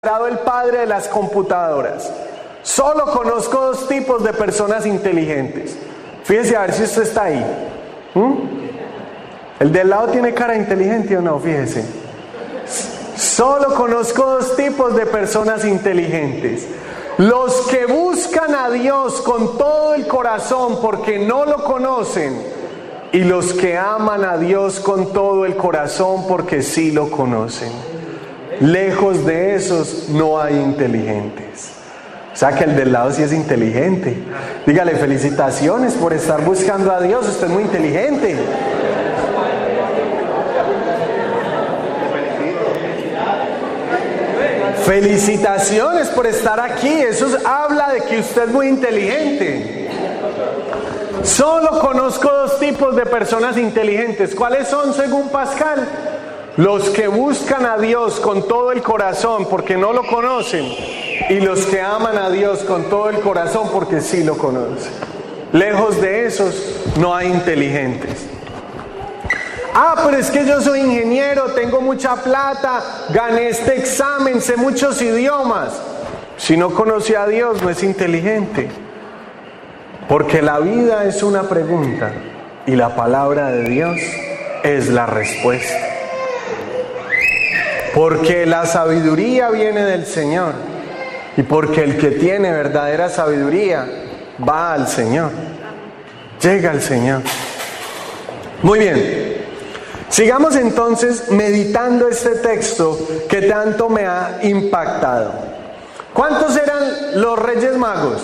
el padre de las computadoras. Solo conozco dos tipos de personas inteligentes. Fíjese a ver si usted está ahí. ¿El del lado tiene cara inteligente o no? Fíjese. Solo conozco dos tipos de personas inteligentes. Los que buscan a Dios con todo el corazón porque no lo conocen, y los que aman a Dios con todo el corazón porque sí lo conocen. Lejos de esos no hay inteligentes. O sea que el del lado sí es inteligente. Dígale felicitaciones por estar buscando a Dios, usted es muy inteligente. Felicitaciones por estar aquí, eso habla de que usted es muy inteligente. Solo conozco dos tipos de personas inteligentes. ¿Cuáles son según Pascal? Los que buscan a Dios con todo el corazón porque no lo conocen, y los que aman a Dios con todo el corazón porque sí lo conocen. Lejos de esos no hay inteligentes. Pero es que yo soy ingeniero, tengo mucha plata, gané este examen, sé muchos idiomas. Si no conoce a Dios, no es inteligente. Porque la vida es una pregunta y la palabra de Dios es la respuesta. Porque la sabiduría viene del Señor, y porque el que tiene verdadera sabiduría va al Señor, llega al Señor. Muy bien, sigamos entonces meditando este texto que tanto me ha impactado. ¿Cuántos eran los Reyes Magos?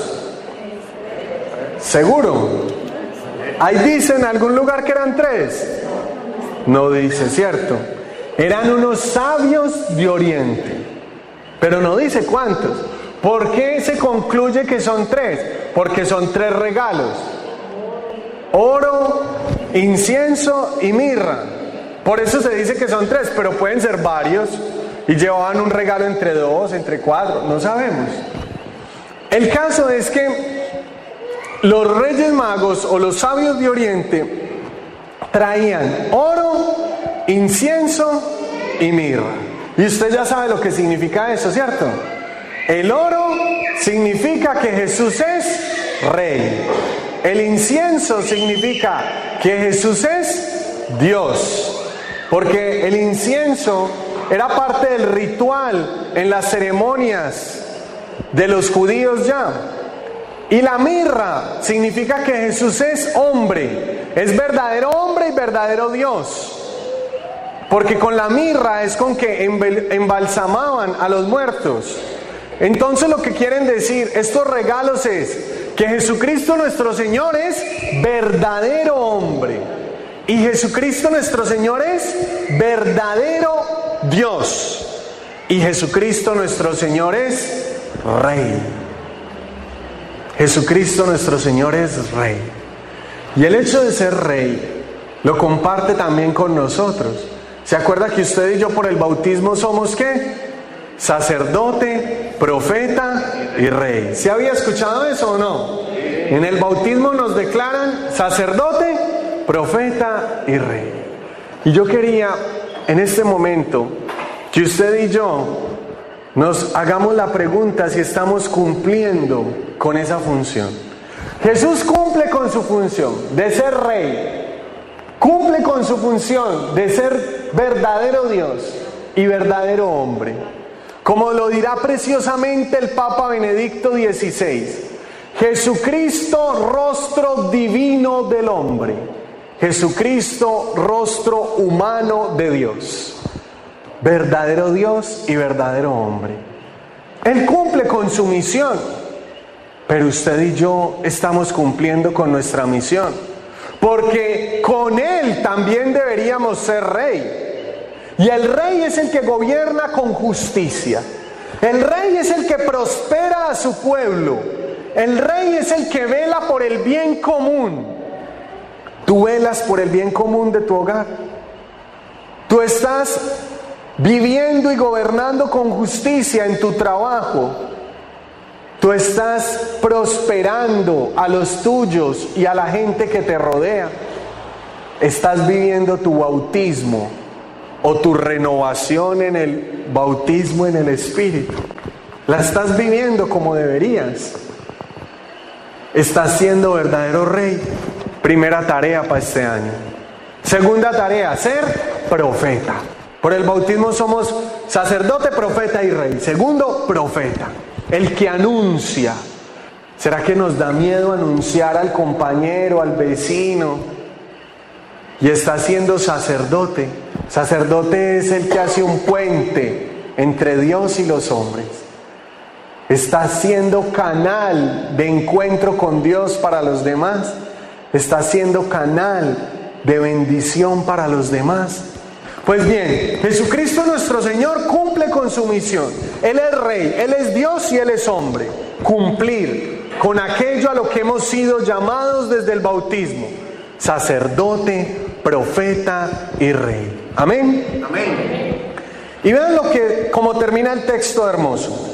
¿Seguro? Ahí dice en algún lugar que eran 3. No dice, ¿cierto? Eran unos sabios de Oriente, pero no dice cuántos. ¿Por qué se concluye que son 3? Porque son 3 regalos: oro, incienso y mirra. Por eso se dice que son 3, pero pueden ser varios, y llevaban un regalo entre 2, entre 4, no sabemos. El caso es que los Reyes Magos o los sabios de Oriente traían oro, incienso y mirra. Y usted ya sabe lo que significa eso, ¿cierto? El oro significa que Jesús es Rey. El incienso significa que Jesús es Dios. Porque el incienso era parte del ritual en las ceremonias de los judíos ya. Y la mirra significa que Jesús es hombre, es verdadero hombre y verdadero Dios. Porque con la mirra es con que embalsamaban a los muertos. Entonces lo que quieren decir estos regalos es que Jesucristo nuestro Señor es verdadero hombre, y Jesucristo nuestro Señor es verdadero Dios, y Jesucristo nuestro Señor es Rey. Jesucristo nuestro Señor es Rey. Y el hecho de ser Rey lo comparte también con nosotros. ¿Se acuerda que usted y yo por el bautismo somos qué? Sacerdote, profeta y rey. ¿Se había escuchado eso o no? En el bautismo nos declaran sacerdote, profeta y rey. Y yo quería en este momento que usted y yo nos hagamos la pregunta si estamos cumpliendo con esa función. Jesús cumple con su función de ser rey. Cumple con su función de ser verdadero Dios y verdadero hombre. Como lo dirá preciosamente el Papa Benedicto XVI, Jesucristo, rostro divino del hombre. Jesucristo, rostro humano de Dios. Verdadero Dios y verdadero hombre. Él cumple con su misión, pero usted y yo estamos cumpliendo con nuestra misión. Porque con Él también deberíamos ser rey. Y el rey es el que gobierna con justicia. El rey es el que prospera a su pueblo. El rey es el que vela por el bien común. Tú velas por el bien común de tu hogar. Tú estás viviendo y gobernando con justicia en tu trabajo. Tú estás prosperando a los tuyos y a la gente que te rodea. Estás viviendo tu bautismo o tu renovación en el bautismo en el Espíritu? ¿La estás viviendo como deberías? ¿Estás siendo verdadero rey? Primera tarea para este año. Segunda tarea, ser profeta. Por el bautismo somos sacerdote, profeta y rey. Segundo, profeta, el que anuncia. ¿Será que nos da miedo anunciar al compañero, al vecino? Y está siendo sacerdote. Sacerdote es el que hace un puente entre Dios y los hombres. Está siendo canal de encuentro con Dios para los demás. Está siendo canal de bendición para los demás. Pues bien, Jesucristo nuestro Señor cumple con su misión. Él es rey, Él es Dios y Él es hombre. Cumplir con aquello a lo que hemos sido llamados desde el bautismo: sacerdote, profeta y rey. Amén. Amén. Y vean cómo termina el texto hermoso.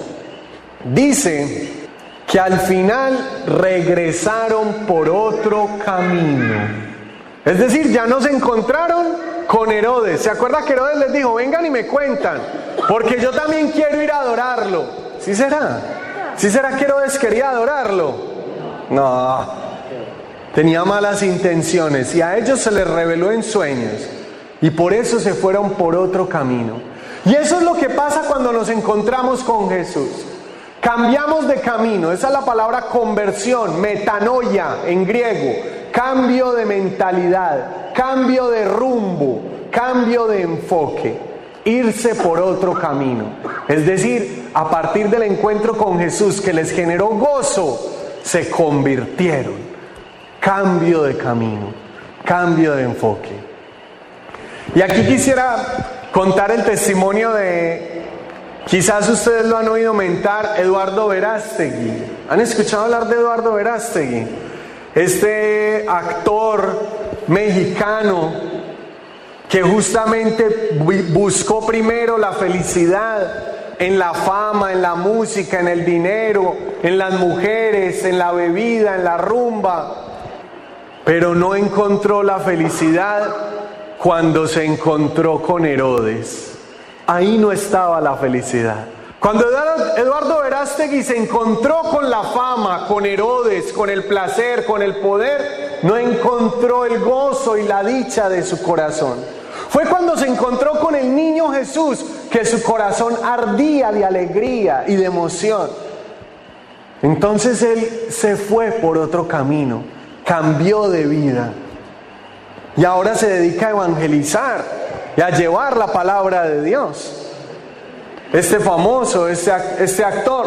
Dice que al final regresaron por otro camino. Es decir, ya no se encontraron con Herodes. ¿Se acuerda que Herodes les dijo: vengan y me cuentan, porque yo también quiero ir a adorarlo? ¿Sí será? ¿Sí será que Herodes quería adorarlo? No, tenía malas intenciones y a ellos se les reveló en sueños y por eso se fueron por otro camino. Y eso es lo que pasa cuando nos encontramos con Jesús. Cambiamos de camino. Esa es la palabra conversión, metanoia en griego. Cambio de mentalidad, cambio de rumbo, cambio de enfoque. Irse por otro camino. Es decir, a partir del encuentro con Jesús que les generó gozo, se convirtieron. Cambio de camino, cambio de enfoque. Y aquí quisiera contar el testimonio de... Quizás ustedes lo han oído mentar, Eduardo Verástegui. ¿Han escuchado hablar de Eduardo Verástegui? Este actor mexicano que justamente buscó primero la felicidad en la fama, en la música, en el dinero, en las mujeres, en la bebida, en la rumba, pero no encontró la felicidad cuando se encontró con Herodes. Ahí no estaba la felicidad. Cuando Eduardo Verástegui se encontró con la fama, con Herodes, con el placer, con el poder, no encontró el gozo y la dicha de su corazón. Fue cuando se encontró con el niño Jesús que su corazón ardía de alegría y de emoción. Entonces él se fue por otro camino, cambió de vida y ahora se dedica a evangelizar y a llevar la palabra de Dios. Este famoso, este actor.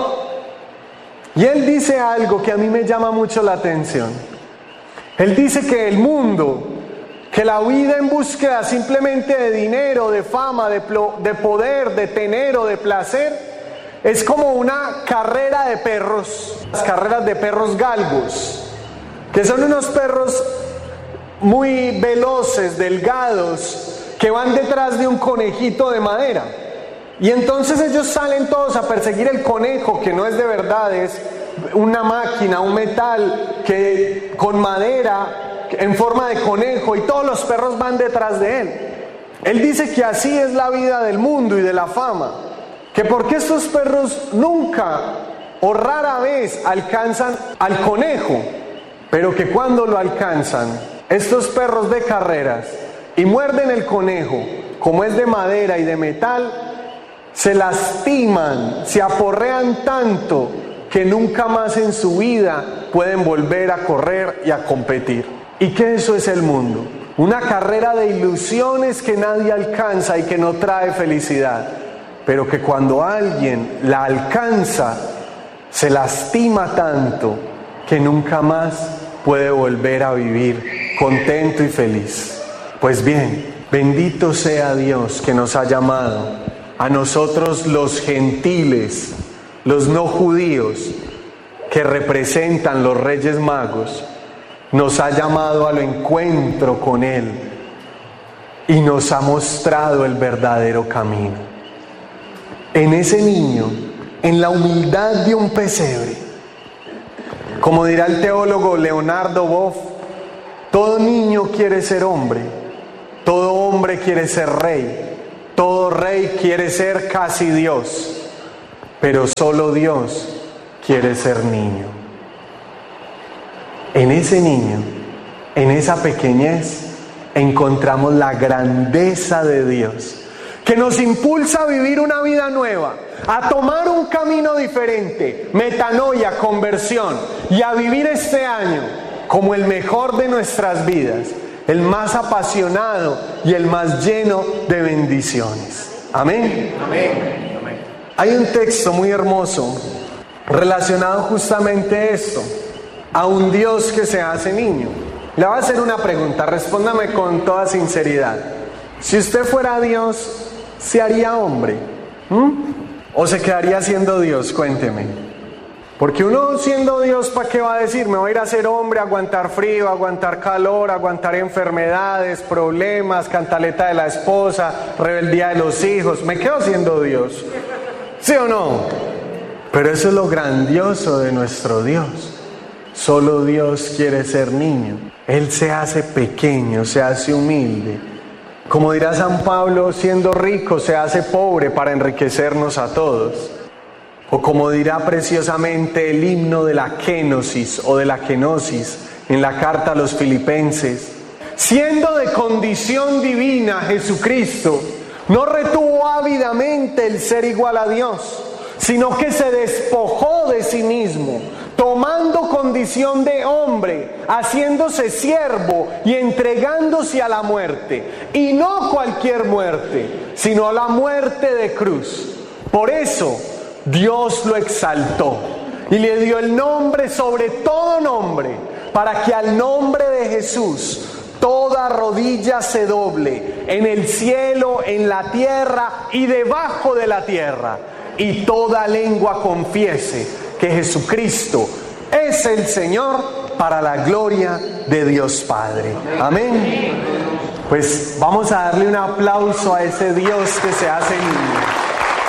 Y él dice algo que a mí me llama mucho la atención. Él dice que el mundo, que la vida en búsqueda simplemente de dinero, de fama, de poder, de tener o de placer, es como una carrera de perros, las carreras de perros galgos, que son unos perros muy veloces, delgados, que van detrás de un conejito de madera. Y entonces ellos salen todos a perseguir el conejo, que no es de verdad, es una máquina, un metal que con madera en forma de conejo, y todos los perros van detrás de él. Él dice que así es la vida del mundo y de la fama, que porque estos perros nunca o rara vez alcanzan al conejo, pero que cuando lo alcanzan, estos perros de carreras y muerden el conejo, como es de madera y de metal, se lastiman, se aporrean tanto que nunca más en su vida pueden volver a correr y a competir. ¿Y qué eso es el mundo? Una carrera de ilusiones que nadie alcanza y que no trae felicidad, pero que cuando alguien la alcanza, se lastima tanto que nunca más puede volver a vivir contento y feliz. Pues bien, bendito sea Dios que nos ha llamado a nosotros los gentiles, los no judíos, que representan los Reyes Magos, nos ha llamado al encuentro con Él y nos ha mostrado el verdadero camino. En ese niño, en la humildad de un pesebre, como dirá el teólogo Leonardo Boff, todo niño quiere ser hombre, todo hombre quiere ser rey, Todo rey quiere ser casi Dios, pero solo Dios quiere ser niño. En ese niño, en esa pequeñez, encontramos la grandeza de Dios, que nos impulsa a vivir una vida nueva, a tomar un camino diferente, metanoia, conversión, y a vivir este año como el mejor de nuestras vidas, el más apasionado y el más lleno de bendiciones. Amén. Amén. Hay un texto muy hermoso relacionado justamente a esto, a un Dios que se hace niño. Le voy a hacer una pregunta, respóndame con toda sinceridad. Si usted fuera Dios, ¿se haría hombre? ¿O se quedaría siendo Dios? Cuénteme. Porque uno siendo Dios, ¿para qué va a decir? Me voy a ir a ser hombre, aguantar frío, aguantar calor, aguantar enfermedades, problemas, cantaleta de la esposa, rebeldía de los hijos. Me quedo siendo Dios. ¿Sí o no? Pero eso es lo grandioso de nuestro Dios. Solo Dios quiere ser niño. Él se hace pequeño, se hace humilde. Como dirá San Pablo, siendo rico se hace pobre para enriquecernos a todos. O como dirá preciosamente el himno de la kénosis o de la kenosis en la carta a los Filipenses, siendo de condición divina Jesucristo, no retuvo ávidamente el ser igual a Dios, sino que se despojó de sí mismo, tomando condición de hombre, haciéndose siervo y entregándose a la muerte, y no cualquier muerte, sino a la muerte de cruz. Por eso Dios lo exaltó y le dio el nombre sobre todo nombre, para que al nombre de Jesús toda rodilla se doble, en el cielo, en la tierra y debajo de la tierra, y toda lengua confiese que Jesucristo es el Señor, para la gloria de Dios Padre. Amén. Pues vamos a darle un aplauso a ese Dios que se hace niño.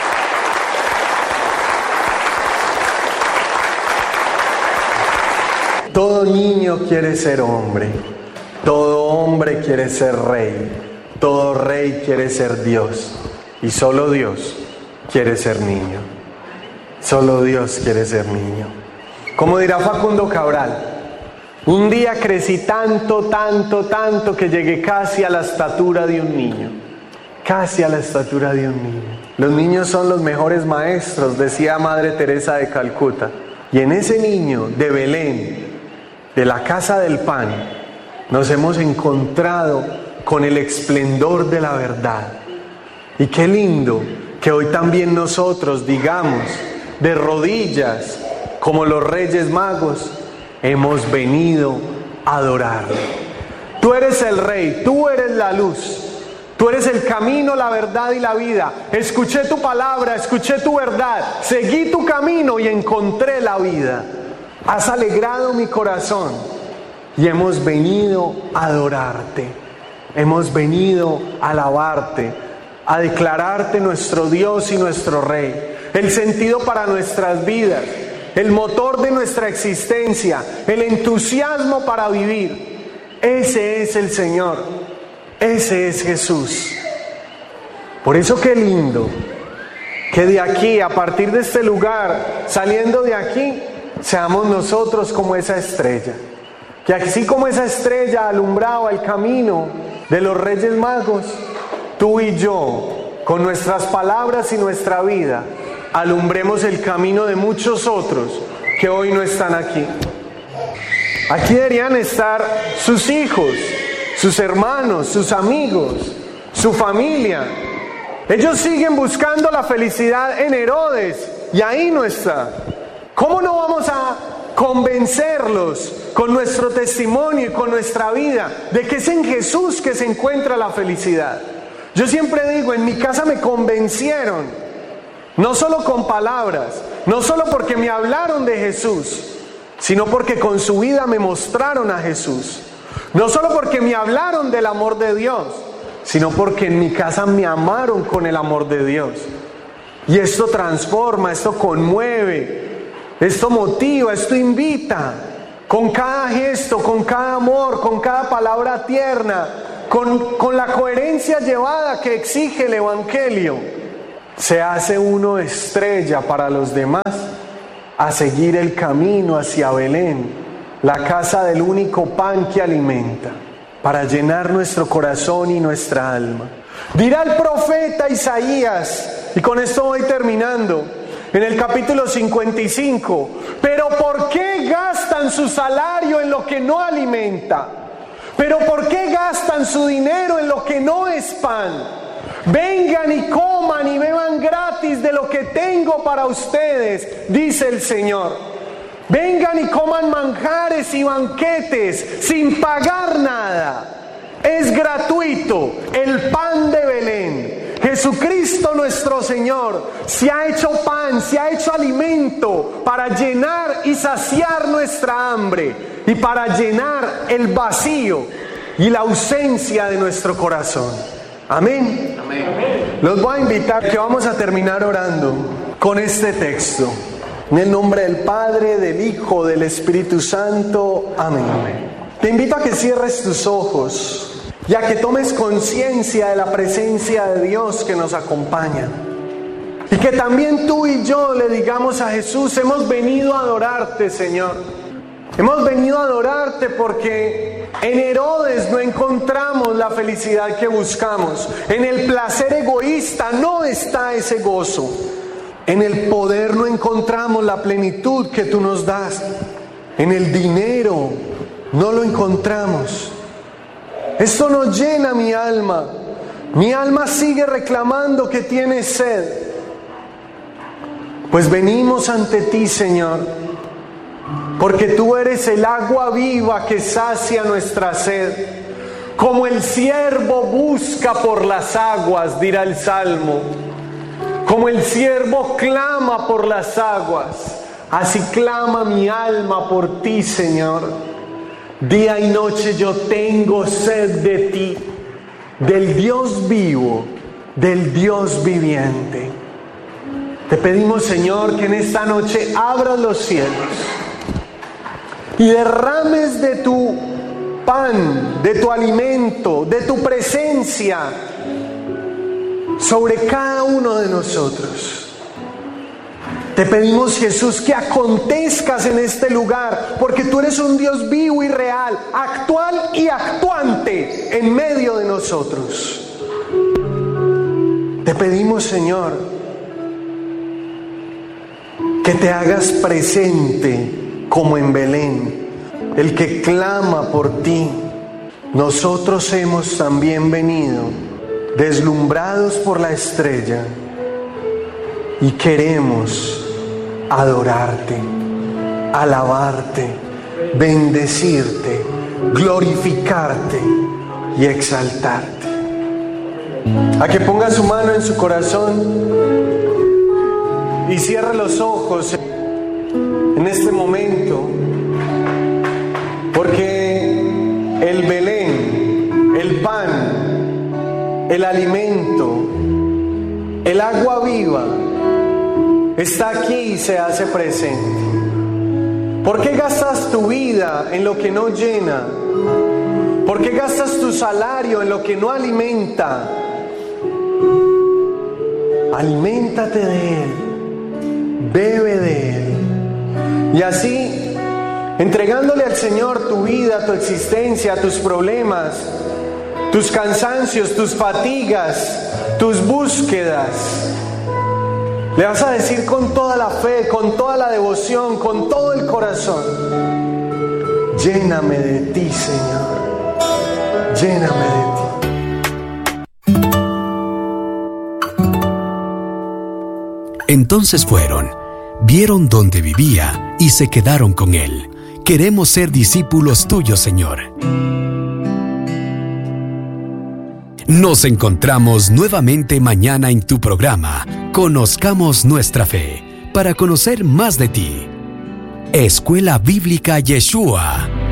Todo niño quiere ser hombre, todo hombre quiere ser rey, todo rey quiere ser Dios, y solo Dios quiere ser niño. Solo Dios quiere ser niño. Como dirá Facundo Cabral, un día crecí tanto que llegué casi a la estatura de un niño. Casi a la estatura de un niño. Los niños son los mejores maestros, decía Madre Teresa de Calcuta. Y en ese niño de Belén, de la casa del pan, nos hemos encontrado con el esplendor de la verdad. Y qué lindo que hoy también nosotros digamos de rodillas, como los Reyes Magos, hemos venido a adorarle. Tú eres el Rey, tú eres la luz, tú eres el camino, la verdad y la vida. Escuché tu palabra, escuché tu verdad, seguí tu camino y encontré la vida. Has alegrado mi corazón y hemos venido a adorarte, hemos venido a alabarte, a declararte nuestro Dios y nuestro Rey, el sentido para nuestras vidas, el motor de nuestra existencia, el entusiasmo para vivir. Ese es el Señor, ese es Jesús. Por eso qué lindo que de aquí, a partir de este lugar, saliendo de aquí, seamos nosotros como esa estrella, que así como esa estrella alumbraba el camino de los Reyes Magos, tú y yo, con nuestras palabras y nuestra vida, alumbremos el camino de muchos otros que hoy no están aquí. Aquí deberían estar sus hijos, sus hermanos, sus amigos, su familia. Ellos siguen buscando la felicidad en Herodes y ahí no está. ¿Cómo no vamos a convencerlos con nuestro testimonio y con nuestra vida de que es en Jesús que se encuentra la felicidad? Yo siempre digo, en mi casa me convencieron, no solo con palabras, no solo porque me hablaron de Jesús, sino porque con su vida me mostraron a Jesús. No solo porque me hablaron del amor de Dios, sino porque en mi casa me amaron con el amor de Dios. Y esto transforma, esto conmueve, esto motiva, esto invita. Con cada gesto, con cada amor, con cada palabra tierna, con la coherencia llevada que exige el Evangelio, se hace uno estrella para los demás a seguir el camino hacia Belén, la casa del único pan que alimenta, para llenar nuestro corazón y nuestra alma. Dirá el profeta Isaías, y con esto voy terminando, en el capítulo 55, pero ¿por qué gastan su salario en lo que no alimenta? ¿Pero por qué gastan su dinero en lo que no es pan? Vengan y coman y beban gratis de lo que tengo para ustedes, dice el Señor. Vengan y coman manjares y banquetes sin pagar nada. Es gratuito el pan de Belén. Jesucristo nuestro Señor se ha hecho pan, se ha hecho alimento para llenar y saciar nuestra hambre y para llenar el vacío y la ausencia de nuestro corazón. Amén. Amén. Los voy a invitar que vamos a terminar orando con este texto. En el nombre del Padre, del Hijo, del Espíritu Santo. Amén. Amén. Te invito a que cierres tus ojos y a que tomes conciencia de la presencia de Dios que nos acompaña. Y que también tú y yo le digamos a Jesús: hemos venido a adorarte, Señor. Hemos venido a adorarte porque en Herodes no encontramos la felicidad que buscamos. En el placer egoísta no está ese gozo. En el poder no encontramos la plenitud que tú nos das. En el dinero no lo encontramos. Esto no llena mi alma. Mi alma sigue reclamando que tiene sed. Pues venimos ante ti, Señor, porque tú eres el agua viva que sacia nuestra sed. Como el siervo busca por las aguas, dirá el Salmo. Como el siervo clama por las aguas, así clama mi alma por ti, Señor. Día y noche yo tengo sed de ti, del Dios vivo, del Dios viviente. Te pedimos, Señor, que en esta noche abras los cielos y derrames de tu pan, de tu alimento, de tu presencia sobre cada uno de nosotros. Te pedimos, Jesús, que acontezcas en este lugar, porque tú eres un Dios vivo y real, actual y actuante en medio de nosotros. Te pedimos, Señor, que te hagas presente como en Belén, el que clama por ti. Nosotros hemos también venido deslumbrados por la estrella y queremos adorarte, alabarte, bendecirte, glorificarte y exaltarte. A que ponga su mano en su corazón y cierre los ojos en este momento, porque el Belén, el pan, el alimento, el agua viva está aquí y se hace presente. ¿Por qué gastas tu vida en lo que no llena? ¿Por qué gastas tu salario en lo que no alimenta? Aliméntate de Él, bebe de Él. Y así, entregándole al Señor tu vida, tu existencia, tus problemas, tus cansancios, tus fatigas, tus búsquedas, le vas a decir con toda la fe, con toda la devoción, con todo el corazón: lléname de ti, Señor, lléname de ti. Entonces fueron, vieron dónde vivía y se quedaron con él. Queremos ser discípulos tuyos, Señor. Nos encontramos nuevamente mañana en tu programa Conozcamos Nuestra Fe, para conocer más de ti. Escuela Bíblica Yeshua.